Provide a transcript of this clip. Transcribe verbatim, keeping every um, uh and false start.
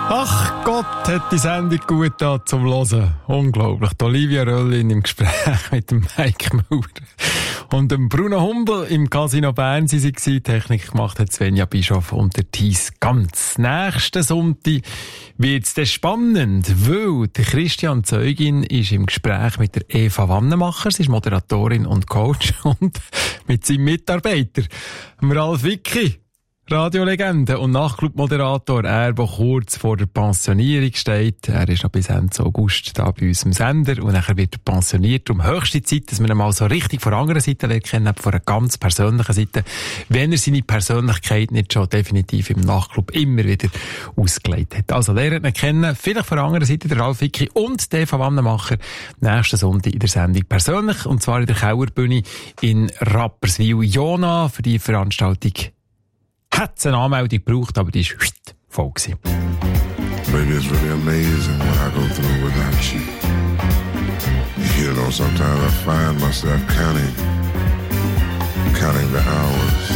Ach Gott, hat die Sendung gut da zum Hören. Unglaublich. Die Olivia Röllin im Gespräch mit dem Mike Müller und dem Bruno Humbel im Casino Bern. Sie waren Technik gemacht hat Svenja Bischof und der Thies Ganz. Nächsten Sonntag wird's dann spannend, weil der Christian Zeugin ist im Gespräch mit der Eva Wannemacher. Sie ist Moderatorin und Coach und mit seinem Mitarbeiter, dem Ralf Wicki. Radiolegende und Nachtclub-Moderator, er, der kurz vor der Pensionierung steht. Er ist noch bis Ende August da bei uns im Sender und nachher wird er pensioniert. Um höchste Zeit, dass wir ihn mal so richtig von der anderen Seite lernen kennen, von einer ganz persönlichen Seite, wenn er seine Persönlichkeit nicht schon definitiv im Nachtclub immer wieder ausgelegt hat. Also lernt ihn kennen, vielleicht von der anderen Seite der Ralf Wicki und der Eva Wannemacher nächsten Sonntag in der Sendung persönlich, und zwar in der Kauerbühne in Rapperswil. Jona, für die Veranstaltung hat es eine Anmeldung gebraucht, aber die ist voll gewesen. Baby, it's really amazing what I go through without you. You know, sometimes I find myself counting, counting the hours.